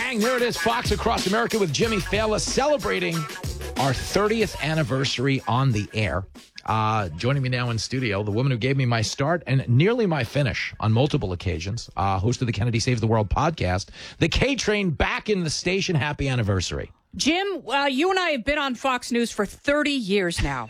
Bang, there it is. Fox Across America with Jimmy Fallon celebrating our 30th anniversary on the air. Joining me now in studio, the woman who gave me my start and nearly my finish on multiple occasions, host of the Kennedy Saves the World podcast, the K-Train back in the station. Happy anniversary. Jim, you and I have been on Fox News for 30 years now.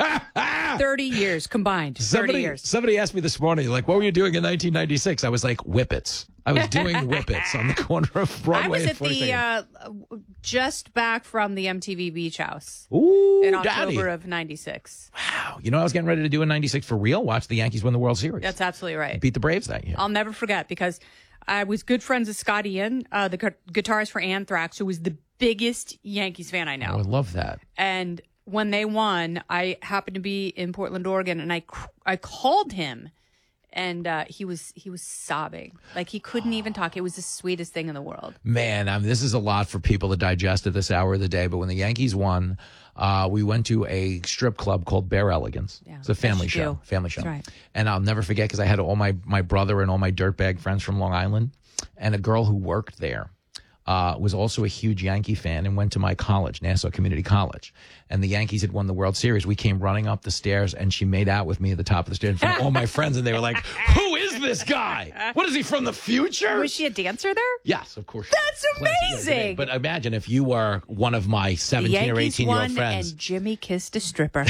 30 years combined. 30 years. Somebody asked me this morning, like, what were you doing in 1996? I was like, Whippets. I was doing Whippets on the corner of Broadway. I was at the just back from the MTV Beach House in October of 96. Wow. You know what I was getting ready to do in 96 for real? Watch the Yankees win the World Series. That's absolutely right. Beat the Braves that year. I'll never forget because I was good friends with Scott Ian, the guitarist for Anthrax, who was the biggest Yankees fan I know. Oh, I love that. And when they won, I happened to be in Portland, Oregon, and I called him, and he was sobbing. Like, he couldn't even talk. It was the sweetest thing in the world. Man, I mean, this is a lot for people to digest at this hour of the day, but when the Yankees won, we went to a strip club called Bare Elegance. Yeah, it's a family show. That's right. And I'll never forget because I had all my brother and all my dirtbag friends from Long Island, and a girl who worked there was also a huge Yankee fan and went to my college, Nassau Community College. And the Yankees had won the World Series. We came running up the stairs, and she made out with me at the top of the stairs in front of all my friends, and they were like, who is this guy? What is he, from the future? Was she a dancer there? Yes, of course. That's amazing. But imagine if you were one of my 17 or 18-year-old friends. And Jimmy kissed a stripper.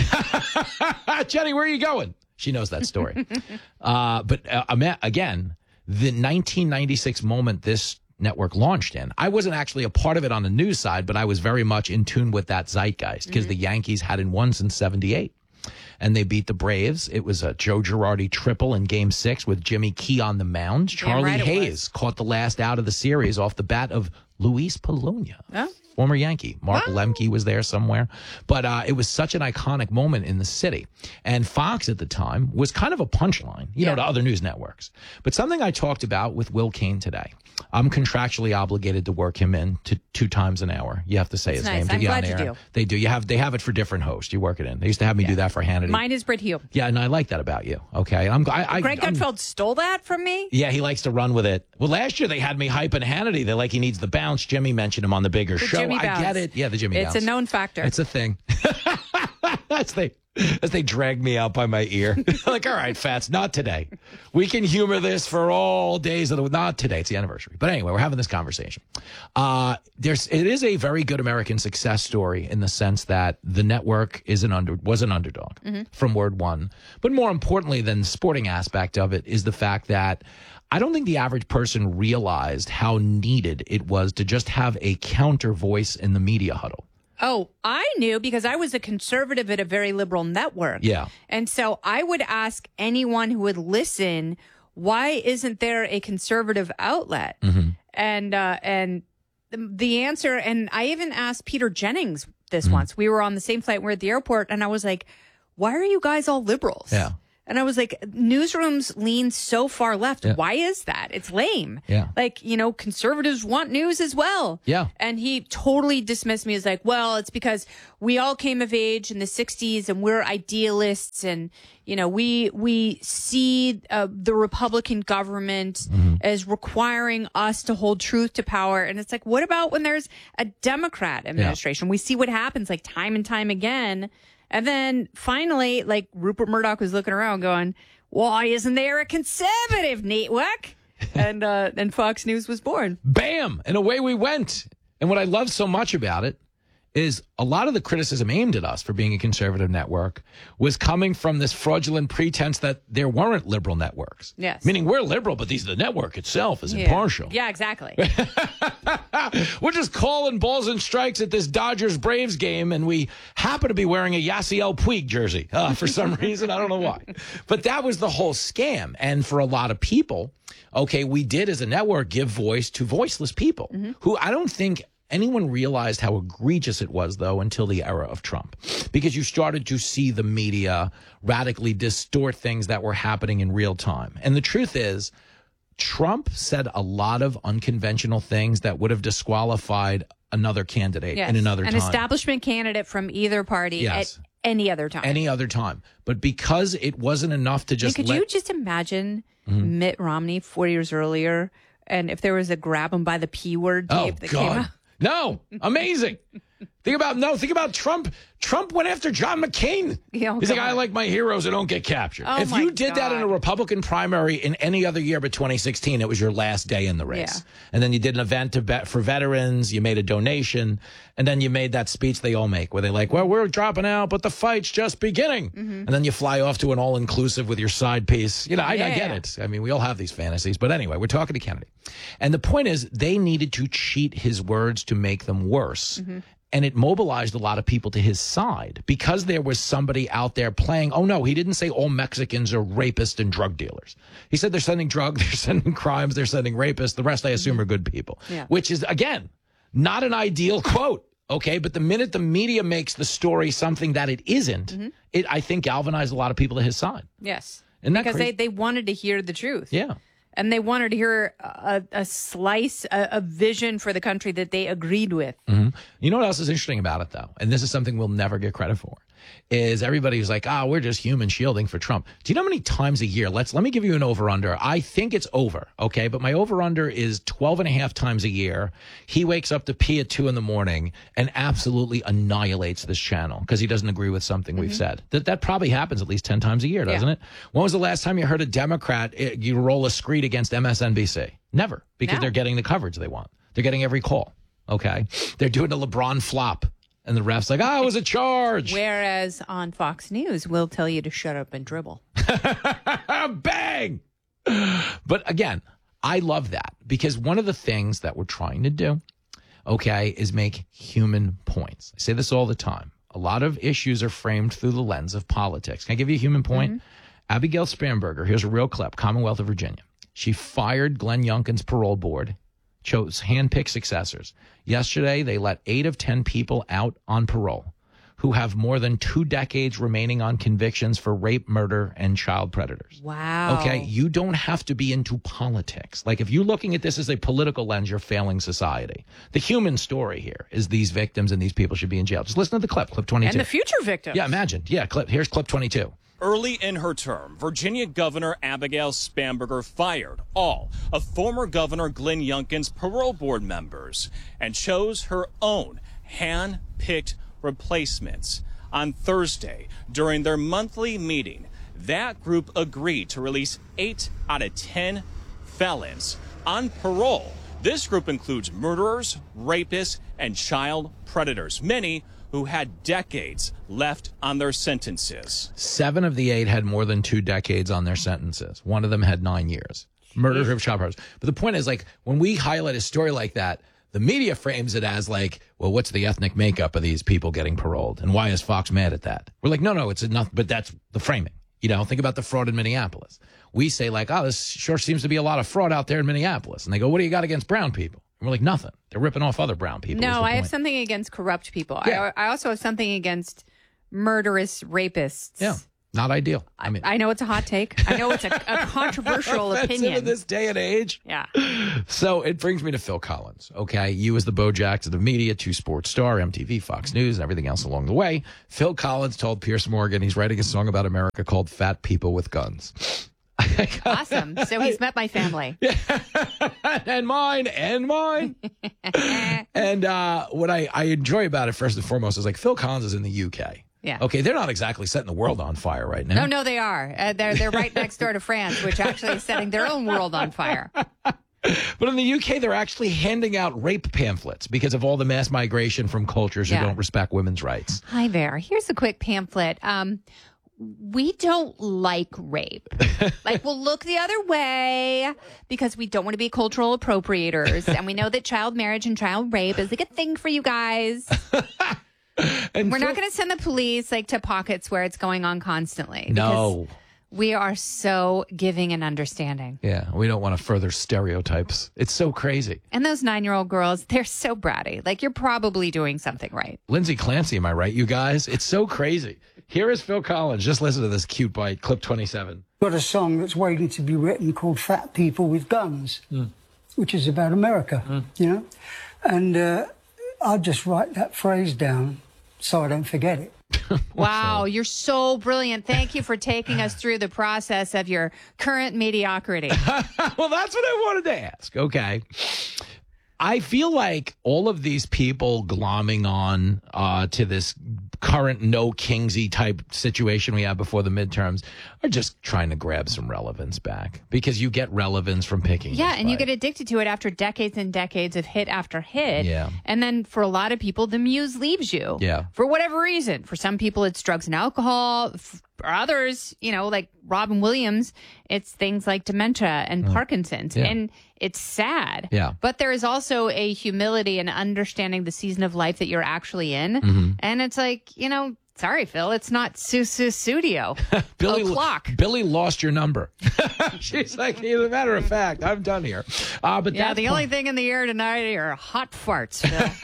Jenny, where are you going? She knows that story. But again, the 1996 moment this network launched in. I wasn't actually a part of it on the news side, but I was very much in tune with that zeitgeist because the Yankees hadn't won since 78. And they beat the Braves. It was a Joe Girardi triple in Game 6 with Jimmy Key on the mound. Charlie Hayes caught the last out of the series off the bat of Luis Polonia. Oh. Former Yankee. Mark Lemke was there somewhere. But it was such an iconic moment in the city. And Fox at the time was kind of a punchline, you know, to other news networks. But something I talked about with Will Cain today. I'm contractually obligated to work him in to 2 times an hour. You have to say his name to get on air. do. They do. They have it for different hosts. You work it in. They used to have me do that for Hannity. Mine is Britt Hume. Yeah, and I like that about you. Okay. Greg Gutfeld stole that from me? Yeah, he likes to run with it. Well, last year they had me hyping Hannity. They're like, he needs the bounce. Jimmy mentioned him on the bigger show. Jimmy I bounce. get it. Yeah, the Jimmy bounce. It's a known factor. It's a thing. As they drag me out by my ear. Like, all right, Fats, not today. We can humor this for all days of the not today. It's the anniversary. But anyway, we're having this conversation. It is a very good American success story in the sense that the network was an underdog from word one. But more importantly than the sporting aspect of it is the fact that I don't think the average person realized how needed it was to just have a counter voice in the media huddle. Oh, I knew because I was a conservative at a very liberal network. Yeah. And so I would ask anyone who would listen, why isn't there a conservative outlet? And the answer, and I even asked Peter Jennings this once. We were on the same flight. We're at the airport, and I was like, why are you guys all liberals? Yeah. And I was like, newsrooms lean so far left. Yeah. Why is that? It's lame. Yeah. Like, conservatives want news as well. Yeah. And he totally dismissed me as like, well, it's because we all came of age in the 60s and we're idealists and, we see the Republican government as requiring us to hold truth to power. And it's like, what about when there's a Democrat administration? Yeah. We see what happens like time and time again. And then finally, like Rupert Murdoch was looking around going, why isn't there a conservative network? And Fox News was born. Bam! And away we went. And what I love so much about it is a lot of the criticism aimed at us for being a conservative network was coming from this fraudulent pretense that there weren't liberal networks. Yes. Meaning we're liberal, but the network itself is impartial. Yeah, exactly. We're just calling balls and strikes at this Dodgers-Braves game, and we happen to be wearing a Yasiel Puig jersey for some reason. I don't know why. But that was the whole scam. And for a lot of people, we did as a network give voice to voiceless people who I don't think anyone realized how egregious it was, though, until the era of Trump, because you started to see the media radically distort things that were happening in real time. And the truth is, Trump said a lot of unconventional things that would have disqualified another candidate in another time. An establishment candidate from either party at any other time. Any other time. But because it wasn't enough to just Could you just imagine Mitt Romney 4 years earlier And if there was a grab him by the P word tape that came out. No, amazing. Think about Trump. Trump went after John McCain. He's like, I like my heroes who don't get captured. Oh, if you did that in a Republican primary in any other year but 2016, it was your last day in the race. Yeah. And then you did an event for veterans. You made a donation. And then you made that speech they all make where they're like, well, we're dropping out, but the fight's just beginning. Mm-hmm. And then you fly off to an all-inclusive with your side piece. You know, I get it. I mean, we all have these fantasies. But anyway, we're talking to Kennedy. And the point is they needed to cheat his words to make them worse. Mm-hmm. And it mobilized a lot of people to his side because there was somebody out there playing, oh, no, he didn't say all Mexicans are rapists and drug dealers. He said they're sending drugs, they're sending crimes, they're sending rapists. The rest, I assume, are good people, which is, again, not an ideal quote. OK, but the minute the media makes the story something that it isn't, it, I think, galvanized a lot of people to his side. Yes, because they wanted to hear the truth. Yeah. And they wanted to hear a slice, a vision for the country that they agreed with. Mm-hmm. You know what else is interesting about it, though? And this is something we'll never get credit for, is everybody who's like, we're just human shielding for Trump. Do you know how many times a year? Let me give you an over-under. I think it's over, okay? But my over-under is 12 and a half times a year. He wakes up to pee at 2 a.m. and absolutely annihilates this channel because he doesn't agree with something we've said. That probably happens at least 10 times a year, doesn't it? When was the last time you heard a Democrat you roll a screed against MSNBC? Never, because they're getting the coverage they want. They're getting every call, okay? They're doing a LeBron flop. And the ref's like, it was a charge. Whereas on Fox News, we'll tell you to shut up and dribble. Bang! But again, I love that because one of the things that we're trying to do, okay, is make human points. I say this all the time. A lot of issues are framed through the lens of politics. Can I give you a human point? Mm-hmm. Abigail Spanberger, here's a real clip, Commonwealth of Virginia. She fired Glenn Youngkin's parole board, chose handpicked successors. Yesterday, they let 8 of 10 people out on parole who have more than 2 decades remaining on convictions for rape, murder, and child predators. Wow. Okay, you don't have to be into politics. Like, if you're looking at this as a political lens, you're failing society. The human story here is these victims and these people should be in jail. Just listen to the clip 22. And the future victims. Yeah, imagine. Yeah, here's clip 22. Early in her term, Virginia Governor Abigail Spanberger fired all of former Governor Glenn Youngkin's parole board members and chose her own hand-picked replacements. On Thursday, during their monthly meeting, that group agreed to release 8 out of 10 felons on parole. This group includes murderers, rapists, and child predators, many who had decades left on their sentences. 7 of the 8 had more than 2 decades on their sentences. One of them had 9 years. Murder of child predators. But the point is, like, when we highlight a story like that, the media frames it as like, well, what's the ethnic makeup of these people getting paroled? And why is Fox mad at that? We're like, no, it's enough. But that's the framing. You know, think about the fraud in Minneapolis. We say like, this sure seems to be a lot of fraud out there in Minneapolis. And they go, what do you got against brown people? And we're like, nothing. They're ripping off other brown people. No, I have something against corrupt people. Yeah. I also have something against murderous rapists. Yeah, not ideal. I know it's a hot take. I know it's a controversial opinion. In this day and age. Yeah. So it brings me to Phil Collins. Okay, you as the Bo Jackson of media, 2 Sports Star, MTV, Fox News, and everything else along the way. Phil Collins told Piers Morgan he's writing a song about America called Fat People with Guns. Awesome. So he's met my family. and mine. And what I enjoy about it, first and foremost, is like Phil Collins is in the UK. Yeah. Okay, they're not exactly setting the world on fire right now. No, they are. They're right next door to France, which actually is setting their own world on fire. But in the UK, they're actually handing out rape pamphlets because of all the mass migration from cultures who don't respect women's rights. Hi there. Here's a quick pamphlet. We don't like rape. Like, we'll look the other way because we don't want to be cultural appropriators. And we know that child marriage and child rape is a good thing for you guys. And we're not going to send the police like to pockets where it's going on constantly. No. We are so giving and understanding. Yeah, we don't want to further stereotypes. It's so crazy. And those 9-year-old girls, they're so bratty. Like, you're probably doing something right. Lindsay Clancy, am I right, you guys? It's so crazy. Here is Phil Collins. Just listen to this cute bite, clip 27. Got a song that's waiting to be written called Fat People with Guns, which is about America, you know? And I'll just write that phrase down so I don't forget it. Wow, you're so brilliant. Thank you for taking us through the process of your current mediocrity. Well, that's what I wanted to ask. Okay. I feel like all of these people glomming on to this current no Kingsy type situation we had before the midterms are just trying to grab some relevance back, because you get relevance from picking. Yeah, and you get addicted to it after decades and decades of hit after hit. Yeah. And then for a lot of people, the muse leaves you. Yeah. For whatever reason. For some people, it's drugs and alcohol. For others, like Robin Williams, it's things like dementia and Parkinson's. Yeah. And it's sad. Yeah. But there is also a humility and understanding the season of life that you're actually in. Mm-hmm. And it's like, sorry, Phil, it's not studio. Billy lost your number. She's like, as a matter of fact, I'm done here. But yeah, the only thing in the air tonight are hot farts,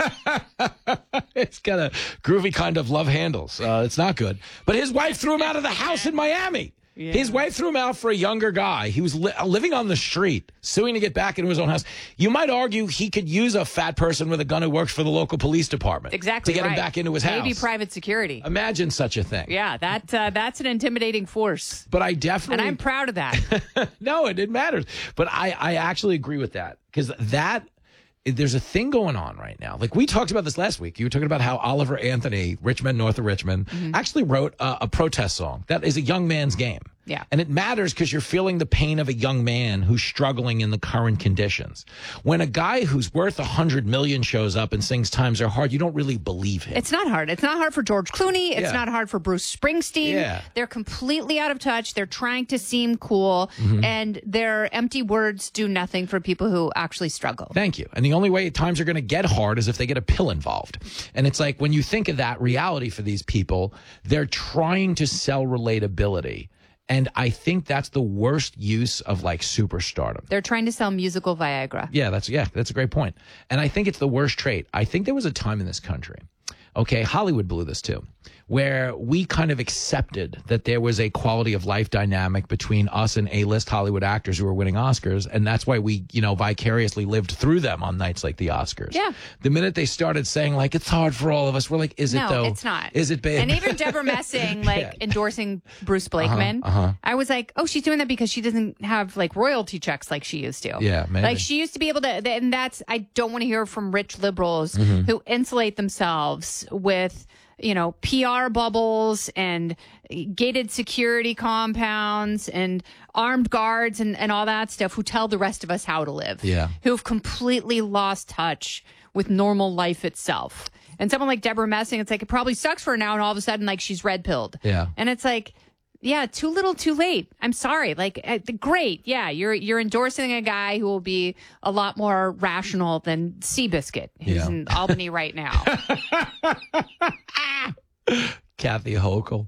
Phil. It's got a groovy kind of love handles. It's not good. But his wife threw him out of the house in Miami. Yeah. His wife threw him out for a younger guy. He was living on the street, suing to get back into his own house. You might argue he could use a fat person with a gun who works for the local police department. Exactly. To get him back into his house. Maybe private security. Imagine such a thing. Yeah, that's an intimidating force. But I definitely... And I'm proud of that. No, it matters. But I actually agree with that, because there's a thing going on right now. Like, we talked about this last week. You were talking about how Oliver Anthony, Rich Men North of Richmond, actually wrote a protest song that is a young man's game. Yeah. And it matters because you're feeling the pain of a young man who's struggling in the current conditions. When a guy who's worth 100 million shows up and sings Times Are Hard, you don't really believe him. It's not hard. It's not hard for George Clooney. It's not hard for Bruce Springsteen. Yeah. They're completely out of touch. They're trying to seem cool. And their empty words do nothing for people who actually struggle. Thank you. And the only way times are going to get hard is if they get a pill involved. And it's like, when you think of that reality for these people, they're trying to sell relatability. And I think that's the worst use of like superstardom. They're trying to sell musical Viagra. Yeah, that's a great point. And I think it's the worst trait. I think there was a time in this country, okay, Hollywood blew this too, where we kind of accepted that there was a quality of life dynamic between us and A-list Hollywood actors who were winning Oscars. And that's why we, vicariously lived through them on nights like the Oscars. Yeah. The minute they started saying, like, it's hard for all of us, we're like, is it though? No, it's not. Is it bad? And even Deborah Messing, endorsing Bruce Blakeman, I was like, oh, she's doing that because she doesn't have, royalty checks like she used to. Yeah, maybe. She used to be able to, and I don't want to hear from rich liberals who insulate themselves with PR bubbles and gated security compounds and armed guards and all that stuff, who tell the rest of us how to live. Yeah. Who've completely lost touch with normal life itself. And someone like Deborah Messing, it's like, it probably sucks for her now, and all of a sudden, she's red pilled. Yeah. And it's like, yeah, too little, too late. I'm sorry. Great. Yeah, you're endorsing a guy who will be a lot more rational than Seabiscuit, who's in Albany right now. Kathy Hochul.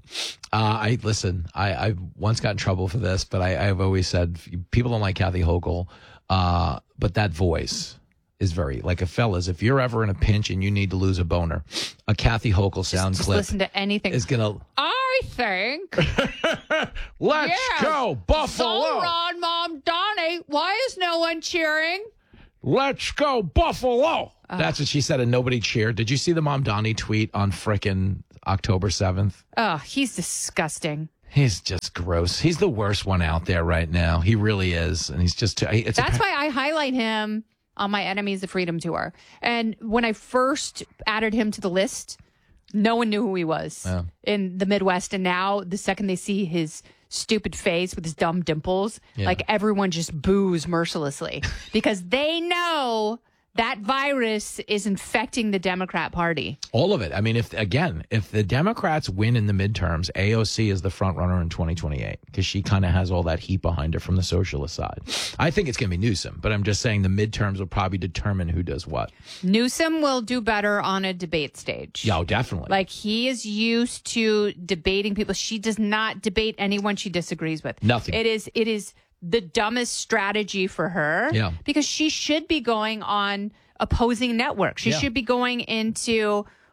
I once got in trouble for this, but I've always said people don't like Kathy Hochul, but that voice is very, fellas, if you're ever in a pinch and you need to lose a boner, a Kathy Hochul sound just clip listen to anything. is gonna. I think. Let's go Buffalo. So Ron, Mom, Donnie, why is no one cheering? Let's go Buffalo. That's what she said, and nobody cheered. Did you see the Mom Donnie tweet on frickin' October 7th? Oh, he's disgusting. He's just gross. He's the worst one out there right now. He really is, and he's just. That's why I highlight him on my Enemies of Freedom tour. And when I first added him to the list, no one knew who he was in the Midwest. And now, the second they see his stupid face with his dumb dimples, everyone just boos mercilessly because they know that virus is infecting the Democrat Party. All of it. I mean, if the Democrats win in the midterms, AOC is the front runner in 2028 because she kind of has all that heat behind her from the socialist side. I think it's going to be Newsom, but I'm just saying the midterms will probably determine who does what. Newsom will do better on a debate stage. Yeah, definitely. He is used to debating people. She does not debate anyone she disagrees with. Nothing. It is the dumbest strategy for her because she should be going on opposing networks. She should be going into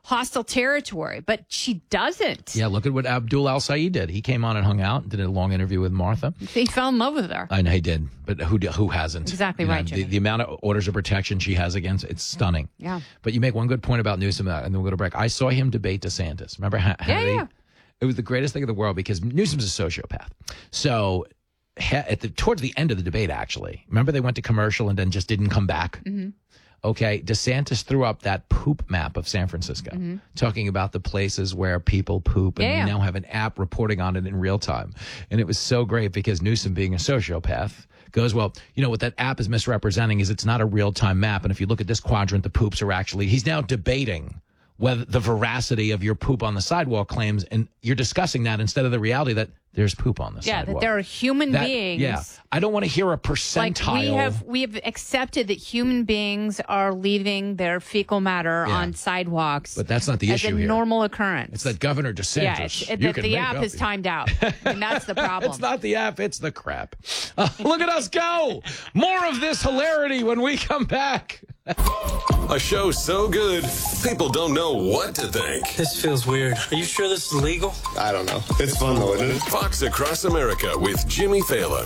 hostile territory, but she doesn't. Yeah, look at what Abdul Al-Sayed did. He came on and hung out and did a long interview with Martha. He fell in love with her. I know he did, but who hasn't? Exactly right, Jimmy. The amount of orders of protection she has against it's stunning. Yeah. But you make one good point about Newsom, and then we'll go to break. I saw him debate DeSantis. Remember Hannity? Yeah. It was the greatest thing in the world because Newsom's a sociopath. So towards the end of the debate, actually, remember they went to commercial and then just didn't come back? Mm-hmm. Okay, DeSantis threw up that poop map of San Francisco, talking about the places where people poop, and we now have an app reporting on it in real time. And it was so great because Newsom, being a sociopath, goes, well, you know, what that app is misrepresenting is it's not a real-time map, and if you look at this quadrant, the poops are actually, he's now debating whether the veracity of your poop on the sidewalk claims, and you're discussing that instead of the reality that there's poop on the sidewalk. Yeah, that there are human beings. Yeah, I don't want to hear a percentile. Like we have accepted that human beings are leaving their fecal matter on sidewalks. But that's not the issue here. As a normal occurrence. It's that Governor DeSantis. Yeah, the app is timed out. And that's the problem. It's not the app, it's the crap. Look at us go. More of this hilarity when we come back. A show so good, people don't know what to think. This feels weird. Are you sure this is legal? I don't know. It's fun though, isn't it? Fox Across America with Jimmy Fallon.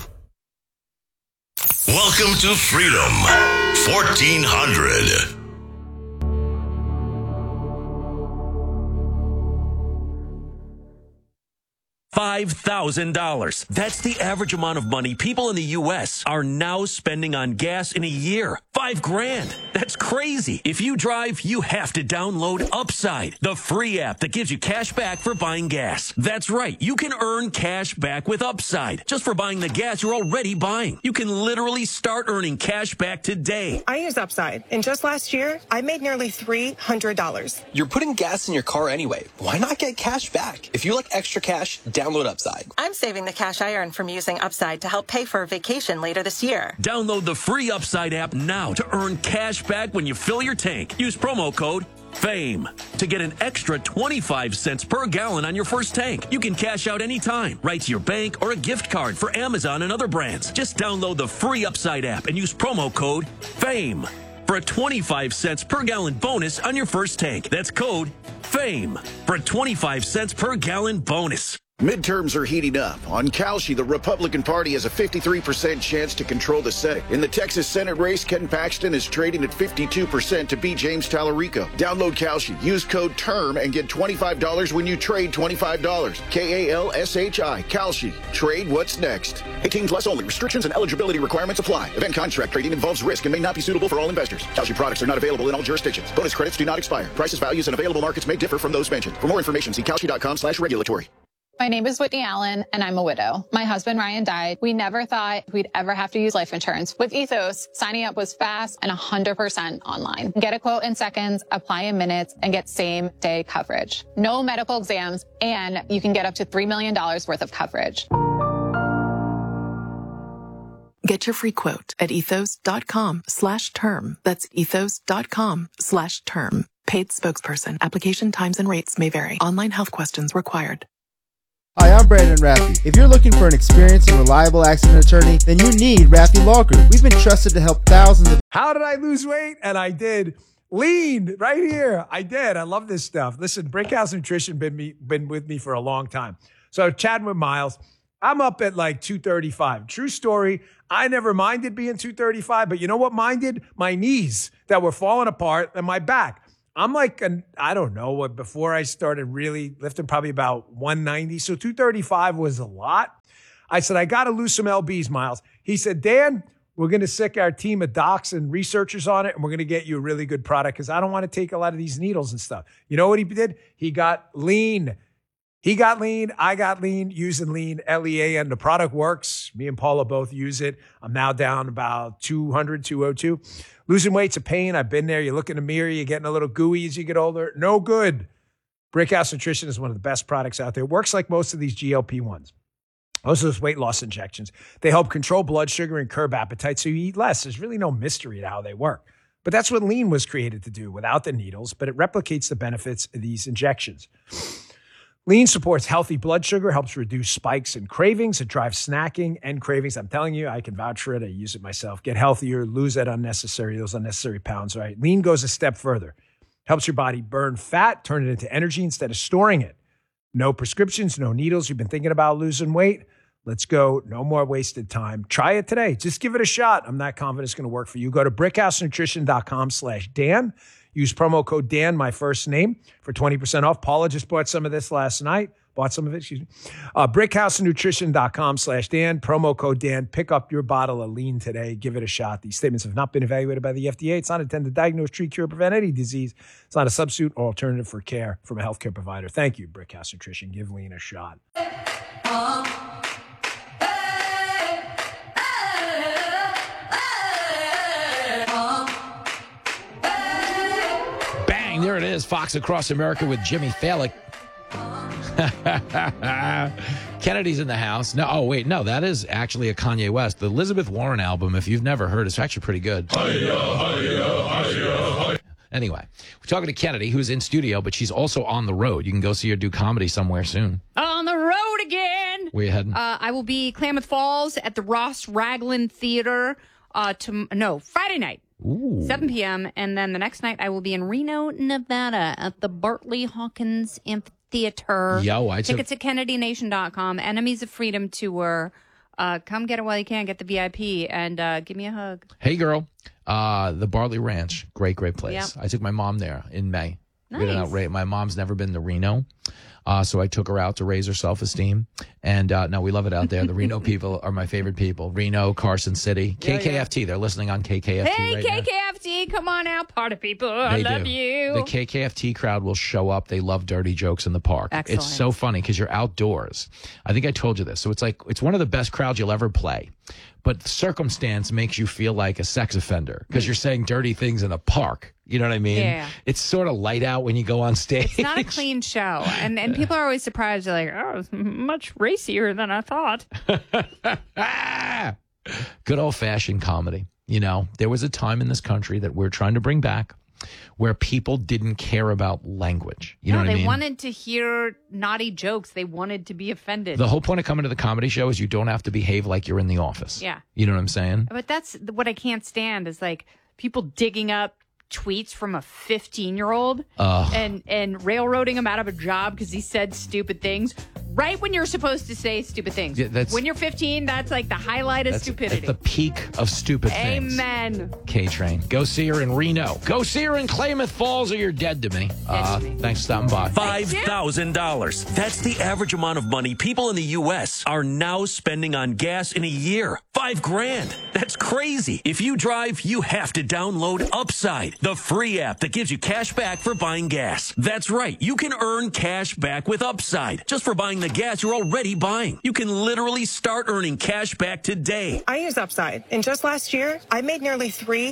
Welcome to Freedom 1400. $5,000. That's the average amount of money people in the U.S. are now spending on gas in a year. $5,000. That's crazy. If you drive, you have to download Upside, the free app that gives you cash back for buying gas. That's right. You can earn cash back with Upside just for buying the gas you're already buying. You can literally start earning cash back today. I use Upside, and just last year, I made nearly $300. You're putting gas in your car anyway. Why not get cash back? If you like extra cash, download Upside. I'm saving the cash I earn from using Upside to help pay for a vacation later this year. Download the free Upside app now to earn cash back when you fill your tank. Use promo code FAME to get an extra 25 cents per gallon on your first tank. You can cash out anytime, right to your bank or a gift card for Amazon and other brands. Just download the free Upside app and use promo code FAME for a 25 cents per gallon bonus on your first tank. That's code FAME for a 25 cents per gallon bonus. Midterms are heating up. On Kalshi, the Republican Party has a 53% chance to control the Senate. In the Texas Senate race, Ken Paxton is trading at 52% to beat James Tallarico. Download Kalshi, use code TERM, and get $25 when you trade $25. Kalshi. Kalshi. Trade what's next. 18 plus only. Restrictions and eligibility requirements apply. Event contract trading involves risk and may not be suitable for all investors. Kalshi products are not available in all jurisdictions. Bonus credits do not expire. Prices, values, and available markets may differ from those mentioned. For more information, see kalshi.com/regulatory. My name is Whitney Allen, and I'm a widow. My husband, Ryan, died. We never thought we'd ever have to use life insurance. With Ethos, signing up was fast and 100% online. Get a quote in seconds, apply in minutes, and get same-day coverage. No medical exams, and you can get up to $3 million worth of coverage. Get your free quote at ethos.com/term. That's ethos.com/term. Paid spokesperson. Application times and rates may vary. Online health questions required. Hi, I'm Brandon Raffi. If you're looking for an experienced and reliable accident attorney, then you need Raffi Law Group. We've been trusted to help thousands of... How did I lose weight? And I did. Lean right here. I did. I love this stuff. Listen, Brickhouse Nutrition been with me for a long time. So chatting with Miles, I'm up at like 235. True story. I never minded being 235, but you know what minded? My knees that were falling apart and my back. I'm like, I don't know, before I started really lifting, probably about 190. So 235 was a lot. I said, I got to lose some LBs, Miles. He said, Dan, we're going to sick our team of docs and researchers on it, and we're going to get you a really good product because I don't want to take a lot of these needles and stuff. You know what he did? He got lean. He got lean. I got lean using lean, LEAN. The product works. Me and Paula both use it. I'm now down about 200, 202. Losing weight's a pain. I've been there. You look in the mirror, you're getting a little gooey as you get older. No good. Brickhouse Nutrition is one of the best products out there. It works like most of these GLP-1s. Most of those weight loss injections. They help control blood sugar and curb appetite so you eat less. There's really no mystery to how they work. But that's what lean was created to do without the needles, but it replicates the benefits of these injections. Lean supports healthy blood sugar, helps reduce spikes and cravings. It drives snacking and cravings. I'm telling you, I can vouch for it. I use it myself. Get healthier, lose those unnecessary pounds, right? Lean goes a step further. Helps your body burn fat, turn it into energy instead of storing it. No prescriptions, no needles. You've been thinking about losing weight? Let's go. No more wasted time. Try it today. Just give it a shot. I'm not confident it's going to work for you. Go to brickhousenutrition.com/Dan. Use promo code Dan, my first name, for 20% off. Paula just bought some of this last night. Brickhousenutrition.com/Dan. Promo code Dan. Pick up your bottle of lean today. Give it a shot. These statements have not been evaluated by the FDA. It's not intended to diagnose, treat, cure, prevent any disease. It's not a substitute or alternative for care from a healthcare provider. Thank you, Brickhouse Nutrition. Give lean a shot. Bang, there it is. Fox Across America with Jimmy Fallon. Kennedy's in the house. No, wait, that is actually a Kanye West. The Elizabeth Warren album, if you've never heard, it's actually pretty good. Anyway, we're talking to Kennedy, who's in studio, but she's also on the road. You can go see her do comedy somewhere soon. On the road again. Where you heading? I will be Klamath Falls at the Ross Ragland Theater Friday night. Ooh. 7 p.m. And then the next night I will be in Reno, Nevada at the Bartley Hawkins Amphitheater. Tickets at KennedyNation.com. Enemies of Freedom Tour. Come get it while you can. Get the VIP and give me a hug. Hey, girl. The Bartley Ranch. Great place. Yep. I took my mom there in May. Nice. My mom's never been to Reno. So I took her out to raise her self-esteem. And no, we love it out there. The Reno people are my favorite people. Reno, Carson City, KKFT. They're listening on KKFT Hey, right KKFT, come on out, party people. I love you. The KKFT crowd will show up. They love dirty jokes in the park. Excellent. It's so funny because you're outdoors. I think I told you this. So it's one of the best crowds you'll ever play. But circumstance makes you feel like a sex offender because you're saying dirty things in a park. You know what I mean? Yeah. It's sort of light out when you go on stage. It's not a clean show. And people are always surprised. They're like, oh, it's much racier than I thought. Good old-fashioned comedy. You know, there was a time in this country that we're trying to bring back where people didn't care about language. You know what I mean? They wanted to hear naughty jokes. They wanted to be offended. The whole point of coming to the comedy show is you don't have to behave like you're in the office. Yeah. You know what I'm saying? But that's what I can't stand is like people digging up tweets from a 15-year-old and railroading him out of a job because he said stupid things right when you're supposed to say stupid things. Yeah, when you're 15, that's like the highlight of stupidity. That's the peak of stupid things. Amen. K-Train. Go see her in Reno. Go see her in Klamath Falls or you're dead to me. Thanks for stopping by. $5,000. That's the average amount of money people in the U.S. are now spending on gas in a year. $5,000. That's crazy. If you drive, you have to download Upside, the free app that gives you cash back for buying gas. That's right. You can earn cash back with Upside just for buying the gas you're already buying. You can literally start earning cash back today. I use Upside, and just last year, I made nearly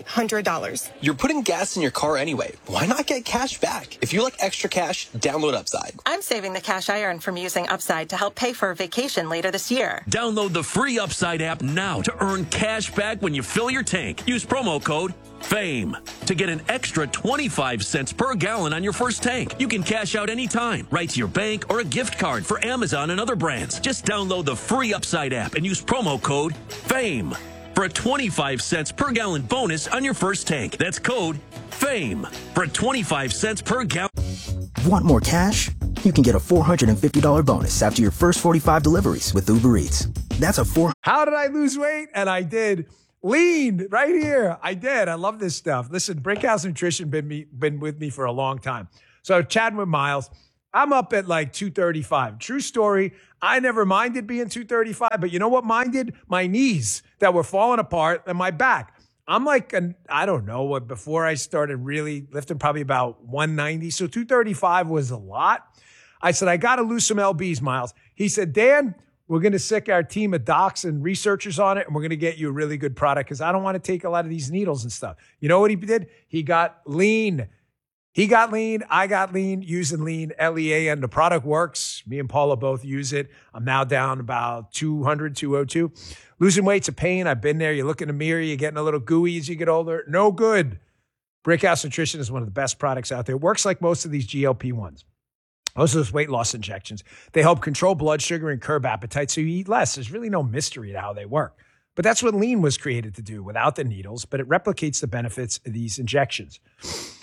$300. You're putting gas in your car anyway. Why not get cash back? If you like extra cash, download Upside. I'm saving the cash I earn from using Upside to help pay for a vacation later this year. Download the free Upside app now to earn cash back when you fill your tank. Use promo code FAME to get an extra 25 cents per gallon on your first tank. You can cash out anytime, right to your bank or a gift card for Amazon and other brands. Just download the free Upside app and use promo code FAME for a 25 cents per gallon bonus on your first tank. That's code FAME for a 25 cents per gallon. Want more cash? You can get a $450 bonus after your first 45 deliveries with Uber Eats. That's a How did I lose weight? And I did. Lean right here. I did. I love this stuff. Listen, Brickhouse Nutrition been with me for a long time. So chatting with Miles, I'm up at like 235. True story. I never minded being 235, but you know what minded? My knees that were falling apart and my back. I'm like, I don't know what, before I started really lifting, probably about 190. So 235 was a lot. I said, I got to lose some LBs, Miles. He said, Dan, we're going to sick our team of docs and researchers on it, and we're going to get you a really good product because I don't want to take a lot of these needles and stuff. You know what he did? He got lean. He got lean. I got lean using lean, L-E-A-N. The product works. Me and Paula both use it. I'm now down about 200, 202. Losing weight's a pain. I've been there. You look in the mirror. You're getting a little gooey as you get older. No good. Brickhouse Nutrition is one of the best products out there. It works like most of these GLP-1s. Most of those weight loss injections. They help control blood sugar and curb appetite so you eat less. There's really no mystery to how they work. But that's what lean was created to do without the needles, but it replicates the benefits of these injections.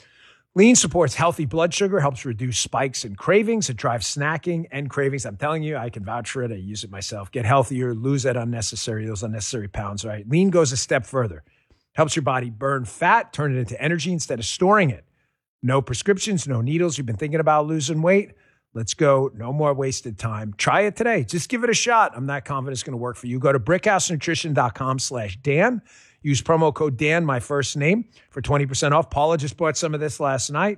Lean supports healthy blood sugar, helps reduce spikes and cravings. It drives snacking and cravings. I'm telling you, I can vouch for it. I use it myself. Get healthier, lose those unnecessary pounds, right? Lean goes a step further. Helps your body burn fat, turn it into energy instead of storing it. No prescriptions, no needles. You've been thinking about losing weight? Let's go. No more wasted time. Try it today. Just give it a shot. I'm not confident it's going to work for you. Go to brickhousenutrition.com/Dan. Use promo code Dan, my first name, for 20% off. Paula just bought some of this last night.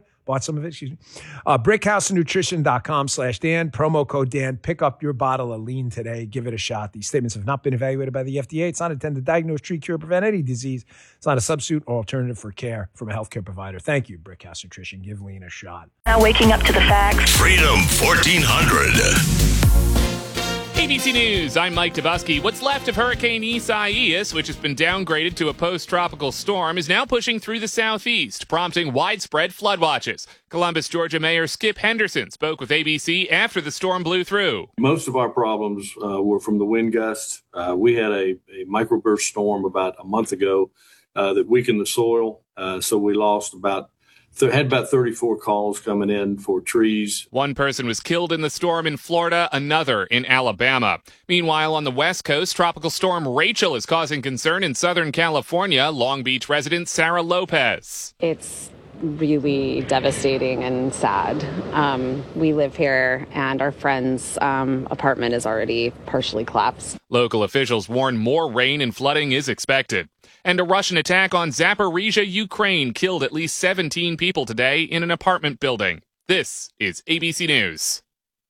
Brickhousenutrition.com/Dan. Promo code Dan. Pick up your bottle of Lean today. Give it a shot. These statements have not been evaluated by the FDA. It's not intended to diagnose, treat, cure, prevent any disease. It's not a substitute or alternative for care from a healthcare provider. Thank you, Brickhouse Nutrition. Give Lean a shot. Now waking up to the facts. Freedom 1400. ABC News, I'm Mike Tobusky. What's left of Hurricane Isaias, which has been downgraded to a post-tropical storm, is now pushing through the southeast, prompting widespread flood watches. Columbus, Georgia Mayor Skip Henderson spoke with ABC after the storm blew through. Most of our problems were from the wind gusts. We had a microburst storm about a month ago that weakened the soil, so we lost had about 34 calls coming in for trees. One person was killed in the storm in Florida, another in Alabama. Meanwhile, on the West Coast, Tropical Storm Rachel is causing concern in Southern California. Long Beach resident Sarah Lopez. It's really devastating and sad. We live here, and our friend's apartment is already partially collapsed. Local officials warn more rain and flooding is expected. And a Russian attack on Zaporizhia, Ukraine, killed at least 17 people today in an apartment building. This is ABC News.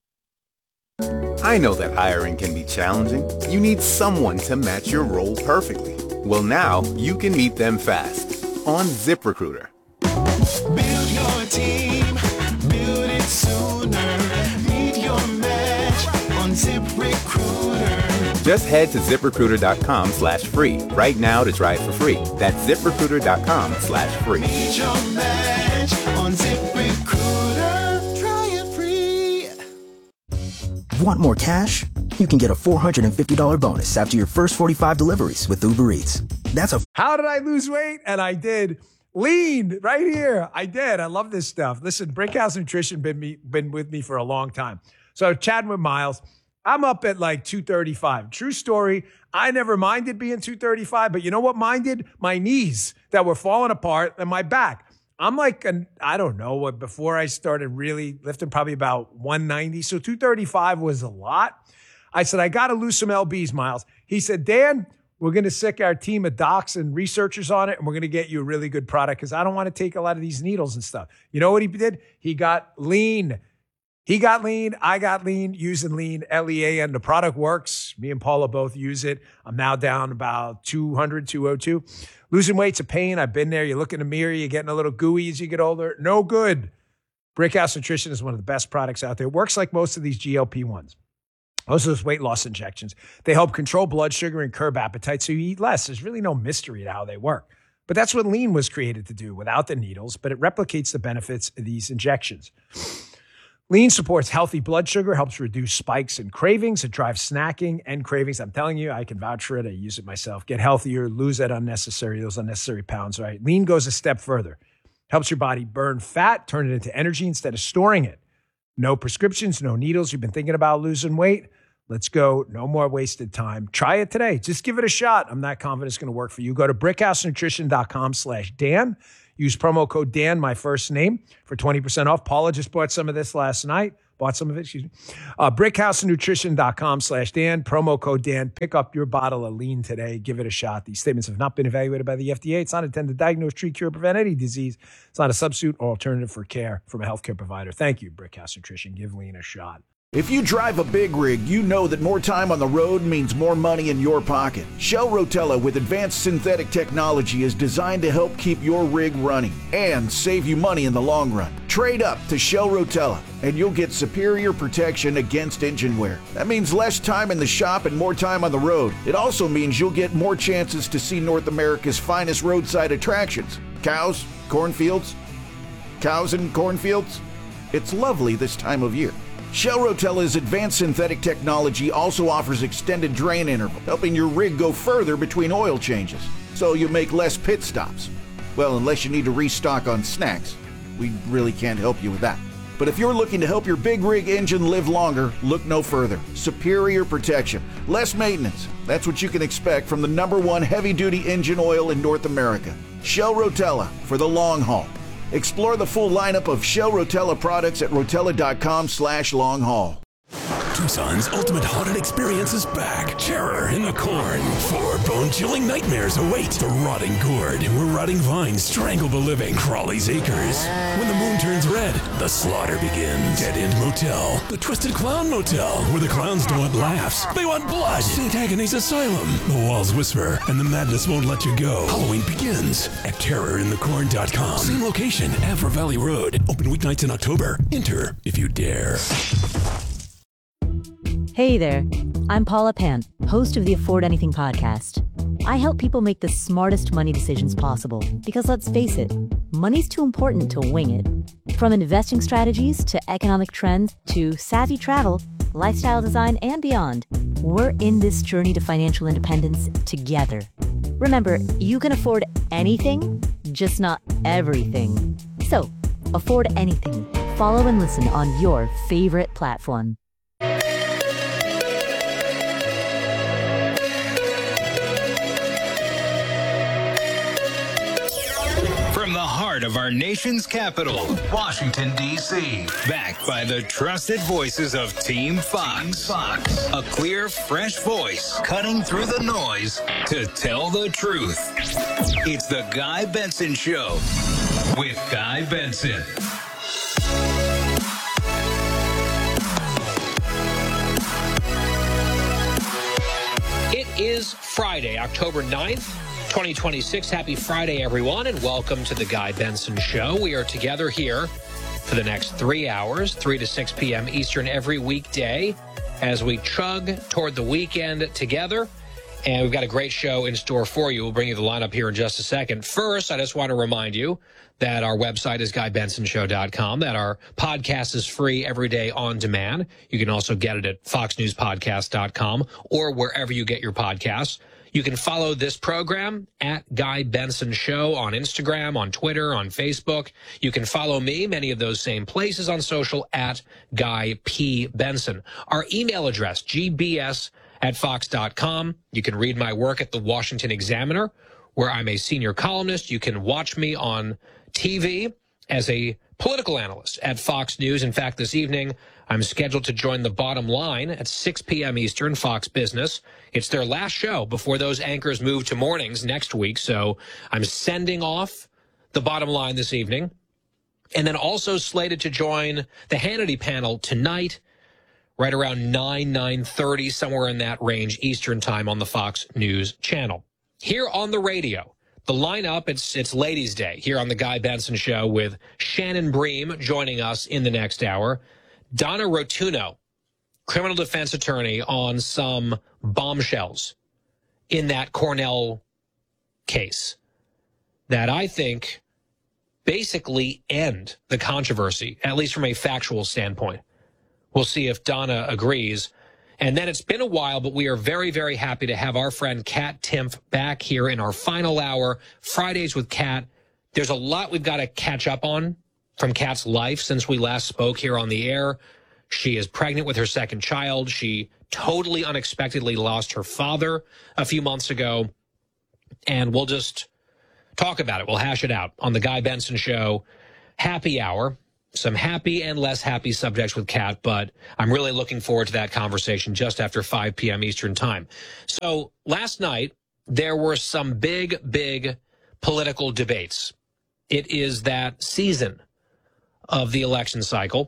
I know that hiring can be challenging. You need someone to match your role perfectly. Well, now you can meet them fast on ZipRecruiter. Build your team, build it sooner. Meet your match on ZipRecruiter. Just head to ZipRecruiter.com/free right now to try it for free. That's ZipRecruiter.com/free. Meet your match on ZipRecruiter. Try it free. Want more cash? You can get a $450 bonus after your first 45 deliveries with Uber Eats. How did I lose weight? And I did. Lean right here. I did. I love this stuff. Listen, Brickhouse Nutrition been with me for a long time. So chatting with Miles, I'm up at like 235. True story. I never minded being 235, but you know what minded? My knees that were falling apart and my back. I'm like, I don't know what, before I started really lifting, probably about 190. So 235 was a lot. I said, I got to lose some LBs, Miles. He said, Dan, we're going to sick our team of docs and researchers on it, and we're going to get you a really good product because I don't want to take a lot of these needles and stuff. You know what he did? He got lean. He got lean. I got lean, using lean, LEAN. The product works. Me and Paula both use it. I'm now down about 200, 202. Losing weight's a pain. I've been there. You look in the mirror, you're getting a little gooey as you get older. No good. Brickhouse Nutrition is one of the best products out there. It works like most of these GLP-1s. Most of those weight loss injections. They help control blood sugar and curb appetite so you eat less. There's really no mystery to how they work. But that's what lean was created to do without the needles, but it replicates the benefits of these injections. Lean supports healthy blood sugar, helps reduce spikes and cravings. It drives snacking and cravings. I'm telling you, I can vouch for it. I use it myself. Get healthier, lose those unnecessary pounds, right? Lean goes a step further. Helps your body burn fat, turn it into energy instead of storing it. No prescriptions, no needles. You've been thinking about losing weight? Let's go. No more wasted time. Try it today. Just give it a shot. I'm not confident it's going to work for you. Go to brickhousenutrition.com/Dan. Use promo code Dan, my first name, for 20% off. Paula just bought some of this last night. Brickhousenutrition.com/Dan. Promo code Dan. Pick up your bottle of lean today. Give it a shot. These statements have not been evaluated by the FDA. It's not intended to diagnose, treat, cure, prevent any disease. It's not a substitute or alternative for care from a healthcare provider. Thank you, Brickhouse Nutrition. Give lean a shot. If you drive a big rig, you know that more time on the road means more money in your pocket. Shell Rotella with advanced synthetic technology is designed to help keep your rig running and save you money in the long run. Trade up to Shell Rotella and you'll get superior protection against engine wear. That means less time in the shop and more time on the road. It also means you'll get more chances to see North America's finest roadside attractions. Cows, cornfields. Cows and cornfields. It's lovely this time of year. Shell Rotella's advanced synthetic technology also offers extended drain interval, helping your rig go further between oil changes, so you make less pit stops. Well, unless you need to restock on snacks. we really can't help you with that. But if you're looking to help your big rig engine live longer, look no further. Superior protection, less maintenance. That's what you can expect from the #1 heavy-duty engine oil in North America. Shell Rotella for the long haul. Explore the full lineup of Shell Rotella products at rotella.com/long haul. Tucson's ultimate haunted experience is back. Terror in the Corn. 4 bone-chilling nightmares await. The Rotting Gourd, where rotting vines strangle the living. Crawley's Acres. When the moon turns red, the slaughter begins. Dead End Motel. The Twisted Clown Motel, where the clowns don't want laughs. They want blood. St. Agnes Asylum. The walls whisper, and the madness won't let you go. Halloween begins at terrorinthecorn.com. Same location, Avra Valley Road. Open weeknights in October. Enter if you dare. Hey there, I'm Paula Pant, host of the Afford Anything podcast. I help people make the smartest money decisions possible because let's face it, money's too important to wing it. From investing strategies to economic trends to savvy travel, lifestyle design, and beyond, we're in this journey to financial independence together. Remember, you can afford anything, just not everything. So, afford anything. Follow and listen on your favorite platform. Of our nation's capital, Washington, D.C. Backed by the trusted voices of Team Fox. A clear, fresh voice cutting through the noise to tell the truth. It's the Guy Benson Show with Guy Benson. It is Friday, October 9th. 2026. Happy Friday, everyone, and welcome to the Guy Benson Show. We are together here for the next 3 hours, 3 to 6 p.m. Eastern every weekday as we chug toward the weekend together. And we've got a great show in store for you. We'll bring you the lineup here in just a second. First, I just want to remind you that our website is GuyBensonShow.com, that our podcast is free every day on demand. You can also get it at FoxNewsPodcast.com or wherever you get your podcasts. You can follow this program at Guy Benson Show on Instagram, on Twitter, on Facebook. You can follow me, many of those same places on social, at Guy P. Benson. Our email address, gbs@fox.com. You can read my work at the Washington Examiner, where I'm a senior columnist. You can watch me on TV as a political analyst at Fox News. In fact, this evening, I'm scheduled to join The Bottom Line at 6 p.m. Eastern, Fox Business. It's their last show before those anchors move to mornings next week. So I'm sending off The Bottom Line this evening. And then also slated to join the Hannity panel tonight, right around 9:30, somewhere in that range, Eastern time on the Fox News channel. Here on the radio, the lineup, it's Ladies' Day here on the Guy Benson Show with Shannon Bream joining us in the next hour. Donna Rotuno, criminal defense attorney on some bombshells in that Cornell case that I think basically end the controversy, at least from a factual standpoint. We'll see if Donna agrees. And then it's been a while, but we are very, very happy to have our friend Kat Timpf back here in our final hour, Fridays with Kat. There's a lot we've got to catch up on from Kat's life since we last spoke here on the air. She is pregnant with her second child. She totally unexpectedly lost her father a few months ago. And we'll just talk about it. We'll hash it out on the Guy Benson Show happy hour. Some happy and less happy subjects with Kat, but I'm really looking forward to that conversation just after 5 p.m. Eastern time. So last night, there were some big, big political debates. It is that season of the election cycle.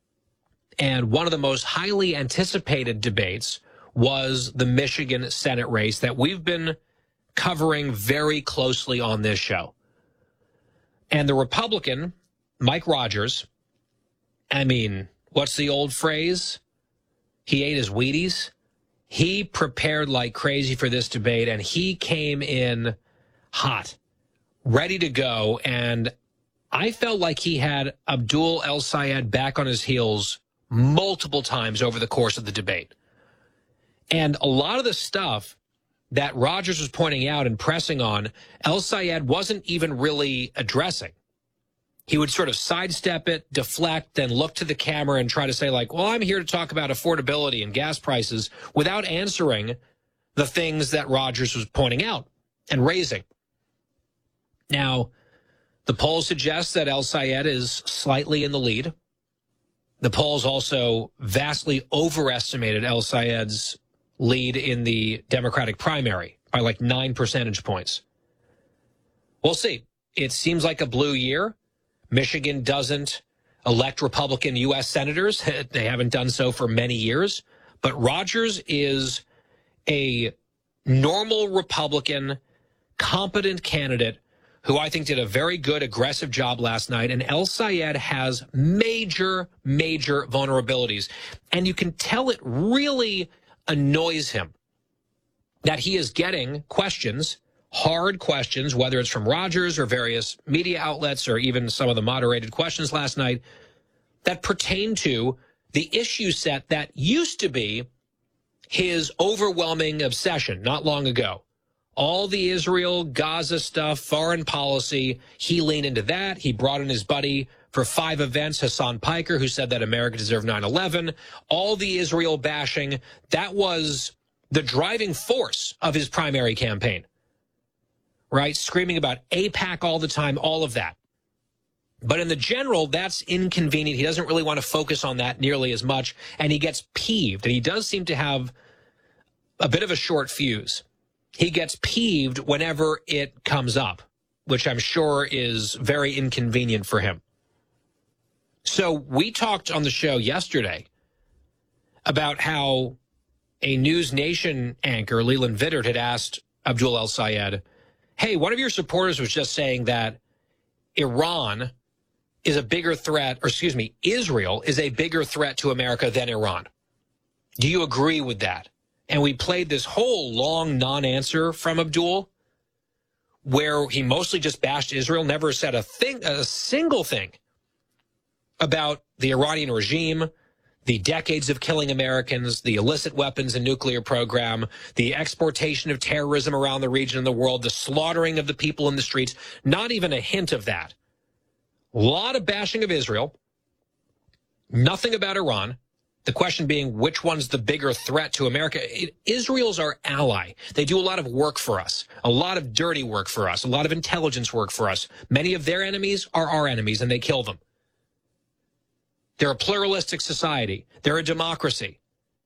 And one of the most highly anticipated debates was the Michigan Senate race that we've been covering very closely on this show. And the Republican, Mike Rogers, I mean, what's the old phrase? He ate his Wheaties. He prepared like crazy for this debate, and he came in hot, ready to go. And I felt like he had Abdul El-Sayed back on his heels multiple times over the course of the debate. And a lot of the stuff that Rogers was pointing out and pressing on, El-Sayed wasn't even really addressing. he would sort of sidestep it, deflect, then look to the camera and try to say, like, well, I'm here to talk about affordability and gas prices without answering the things that Rogers was pointing out and raising. Now, the polls suggest that El Sayed is slightly in the lead. The polls also vastly overestimated El Sayed's lead in the Democratic primary by like 9 percentage points. We'll see. It seems like a blue year. Michigan doesn't elect Republican U.S. senators. They haven't done so for many years. But Rogers is a normal Republican, competent candidate who I think did a very good, aggressive job last night. And El Sayed has major, major vulnerabilities. And you can tell it really annoys him that he is getting questions, hard questions, whether it's from Rogers or various media outlets or even some of the moderated questions last night, that pertain to the issue set that used to be his overwhelming obsession not long ago. All the Israel, Gaza stuff, foreign policy, he leaned into that. He brought in his buddy for 5 events, Hassan Piker, who said that America deserved 9/11. All the Israel bashing, that was the driving force of his primary campaign, right? Screaming about AIPAC all the time, all of that. But in the general, that's inconvenient. He doesn't really want to focus on that nearly as much, and he gets peeved. And he does seem to have a bit of a short fuse. He gets peeved whenever it comes up, which I'm sure is very inconvenient for him. So we talked on the show yesterday about how a News Nation anchor, Leland Vittert, had asked Abdul El Sayed, hey, one of your supporters was just saying that Iran is a bigger threat, or excuse me, Israel is a bigger threat to America than Iran. Do you agree with that? And we played this whole long non-answer from Abdul, where he mostly just bashed Israel, never said a single thing about the Iranian regime, the decades of killing Americans, the illicit weapons and nuclear program, the exportation of terrorism around the region and the world, the slaughtering of the people in the streets. Not even a hint of that. A lot of bashing of Israel. Nothing about Iran. The question being, which one's the bigger threat to America? Israel's our ally. They do a lot of work for us, a lot of dirty work for us, a lot of intelligence work for us. Many of their enemies are our enemies, and they kill them. They're a pluralistic society. They're a democracy.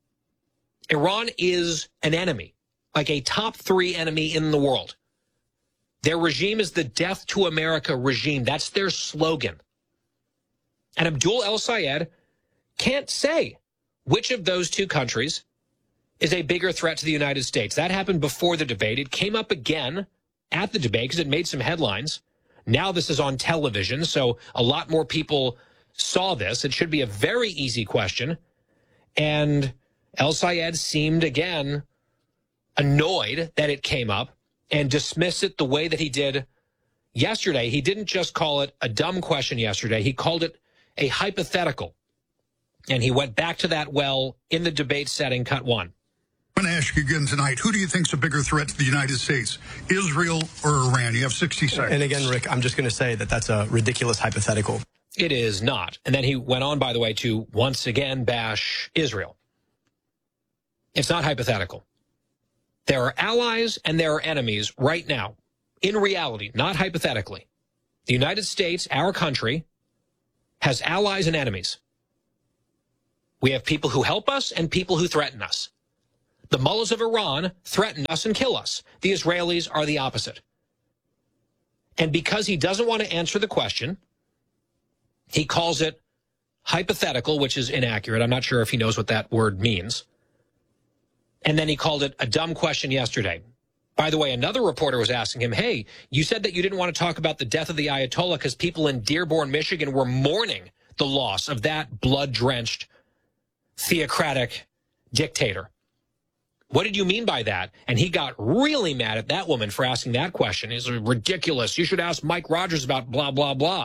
Iran is an enemy, like a top 3 enemy in the world. Their regime is the death to America regime. That's their slogan. And Abdul El Sayed can't say which of those 2 countries is a bigger threat to the United States. That happened before the debate. It came up again at the debate because it made some headlines. Now this is on television, so a lot more people saw this. It should be a very easy question. And El Sayed seemed, again, annoyed that it came up and dismissed it the way that he did yesterday. He didn't just call it a dumb question yesterday. He called it a hypothetical. And he went back to that well in the debate setting, cut 1. I'm going to ask you again tonight, who do you think is a bigger threat to the United States, Israel or Iran? You have 60 seconds. And again, Rick, I'm just going to say that that's a ridiculous hypothetical. It is not. And then he went on, by the way, to once again bash Israel. It's not hypothetical. There are allies and there are enemies right now, in reality, not hypothetically. The United States, our country, has allies and enemies. We have people who help us and people who threaten us. The mullahs of Iran threaten us and kill us. The Israelis are the opposite. And because he doesn't want to answer the question, he calls it hypothetical, which is inaccurate. I'm not sure if he knows what that word means. And then he called it a dumb question yesterday. By the way, another reporter was asking him, hey, you said that you didn't want to talk about the death of the Ayatollah because people in Dearborn, Michigan were mourning the loss of that blood-drenched theocratic dictator. What did you mean by that? And he got really mad at that woman for asking that question. It's ridiculous. You should ask Mike Rogers about blah, blah, blah.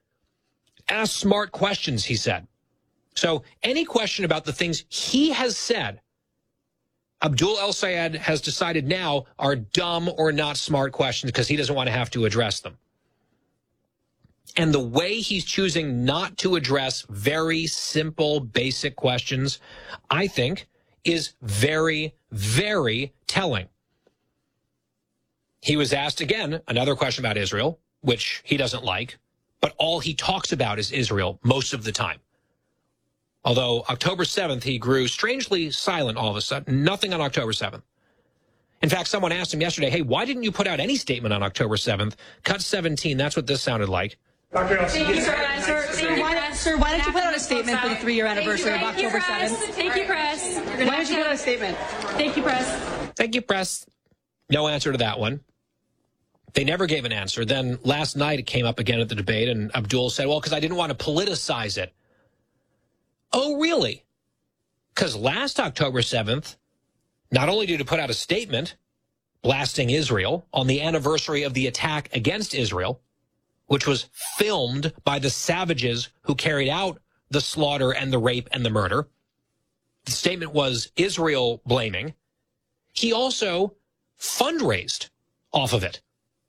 Ask smart questions, he said. So any question about the things he has said, Abdul El Sayed has decided now are dumb or not smart questions because he doesn't want to have to address them. And the way he's choosing not to address very simple, basic questions, I think, is very, very telling. He was asked again another question about Israel, which he doesn't like, but all he talks about is Israel most of the time. Although October 7th, he grew strangely silent all of a sudden. Nothing on October 7th. In fact, someone asked him yesterday, hey, why didn't you put out any statement on October 7th? Cut 17, that's what this sounded like. Thank you, sir. Why don't you put out a statement for the 3-year anniversary of October 7th? Thank you, press. Why don't you put out a statement? Thank you, press. Thank you, press. No answer to that one. They never gave an answer. Then last night it came up again at the debate, and Abdul said, well, because I didn't want to politicize it. Oh, really? Because last October 7th, not only did he put out a statement blasting Israel on the anniversary of the attack against Israel, which was filmed by the savages who carried out the slaughter and the rape and the murder. The statement was Israel blaming. He also fundraised off of it.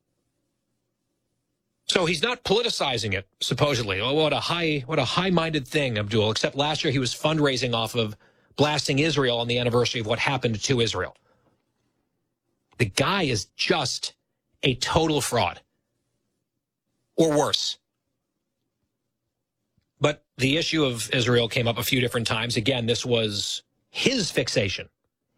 So he's not politicizing it, supposedly. Oh, what a high-minded thing, Abdul, except last year he was fundraising off of blasting Israel on the anniversary of what happened to Israel. The guy is just a total fraud. Or worse. But the issue of Israel came up a few different times. Again, this was his fixation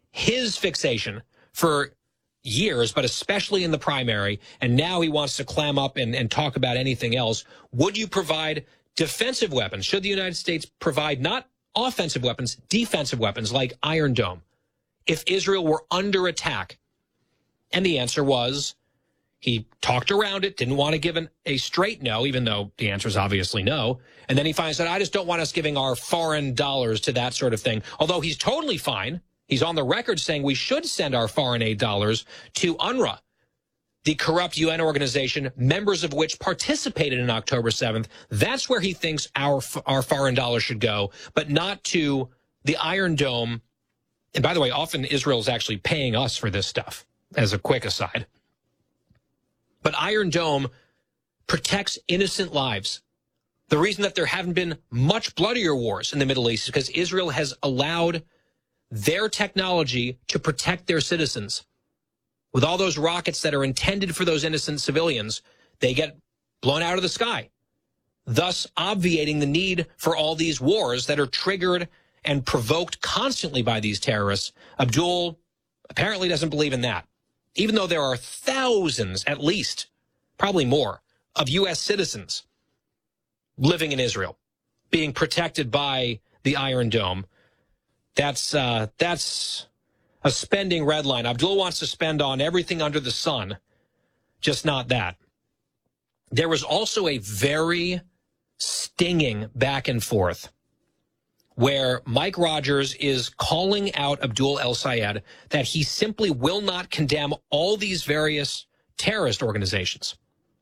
for years, but especially in the primary. And now he wants to clam up and talk about anything else. Would you provide defensive weapons? Should the United States provide not offensive weapons, defensive weapons like Iron Dome if Israel were under attack? And the answer was, he talked around it, didn't want to give a straight no, even though the answer is obviously no. And then he finds out, I just don't want us giving our foreign dollars to that sort of thing. Although he's totally fine. He's on the record saying we should send our foreign aid dollars to UNRWA, the corrupt UN organization, members of which participated in October 7th. That's where he thinks our foreign dollars should go, but not to the Iron Dome. And by the way, often Israel's actually paying us for this stuff, as a quick aside. But Iron Dome protects innocent lives. The reason that there haven't been much bloodier wars in the Middle East is because Israel has allowed their technology to protect their citizens. With all those rockets that are intended for those innocent civilians, they get blown out of the sky, thus obviating the need for all these wars that are triggered and provoked constantly by these terrorists. Abdul apparently doesn't believe in that. Even though there are thousands, at least, probably more, of U.S. citizens living in Israel, being protected by the Iron Dome, that's a spending red line. Abdul wants to spend on everything under the sun, just not that. There was also a very stinging back and forth where Mike Rogers is calling out Abdul El-Sayed that he simply will not condemn all these various terrorist organizations.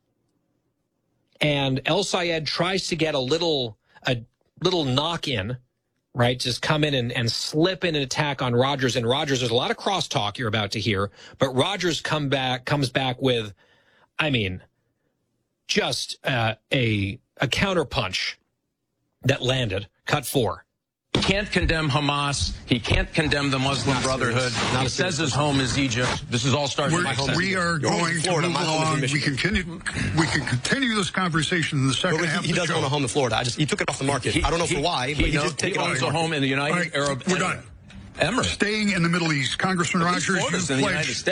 And El-Sayed tries to get a little knock in, right? Just come in and slip in an attack on Rogers. And Rogers, there's a lot of crosstalk you're about to hear, but Rogers comes back with, I mean, just a counterpunch that landed. Cut 4. He can't condemn Hamas. He can't condemn the Muslim Brotherhood. He says his home is Egypt. This is all starting. We are going to move along. We can continue this conversation in the second half. He does own a home in Florida. He took it off the market. I don't know for why, but he did take it off the market. He owns a home in the United Arab Emirates. We're done. Staying in the Middle East, Congressman Rogers, you pledged